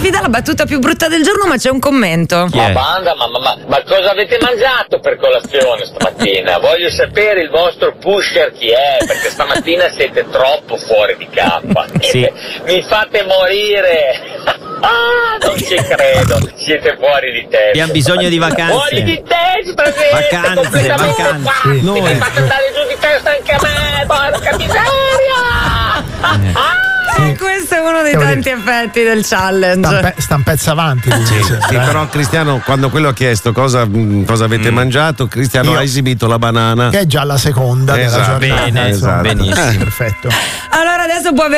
sfida la battuta più brutta del giorno, ma c'è un commento. Ma banda, ma cosa avete mangiato per colazione stamattina? Voglio sapere il vostro pusher chi è, perché stamattina siete troppo fuori di campo. Sì. Mi fate morire. Non ci credo, siete fuori di testa. Abbiamo bisogno di vacanze. Fuori di testa, Vacanze. Mi fate andare giù di testa anche a me, porca miseria! Questo è uno dei tanti effetti del challenge. Stampezza avanti. Sì, però Cristiano, quando quello ha chiesto cosa avete mangiato, Cristiano ha esibito la banana. Che è già la seconda della giornata. Bene, esatto. benissimo. Perfetto. Allora adesso può